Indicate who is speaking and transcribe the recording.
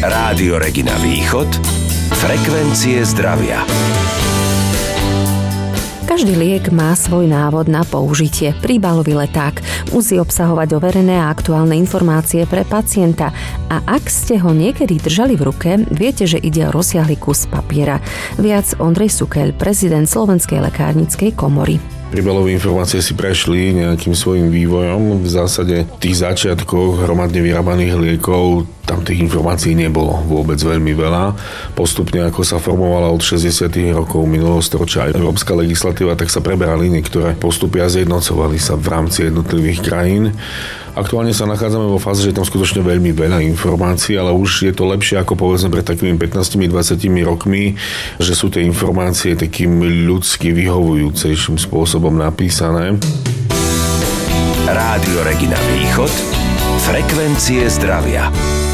Speaker 1: Rádio Regina Východ, frekvencie zdravia.
Speaker 2: Každý liek má svoj návod na použitie. Príbalový leták musí obsahovať overené a aktuálne informácie pre pacienta. A ak ste ho niekedy držali v ruke, viete, že ide o rozsiahly kus papiera. Viac Ondrej Sukeľ, prezident Slovenskej lekárnickej komory.
Speaker 3: Príbalové informácie si prešli nejakým svojím vývojom. V zásade v tých začiatkoch hromadne vyrábaných liekov tam tých informácií nebolo vôbec veľmi veľa. Postupne, ako sa formovala od 60. rokov minulého storočia aj európska legislatíva, tak sa preberali niektoré postupy a zjednocovali sa v rámci jednotlivých krajín. Aktuálne sa nachádzame vo fáze, že je tam skutočne veľmi veľa informácií, ale už je to lepšie ako povedzme pred takými 15-20 rokmi, že sú tie informácie takým ľudsky vyhovujúcejším spôsobom napísané.
Speaker 1: Rádio Regina Východ, frekvencie zdravia.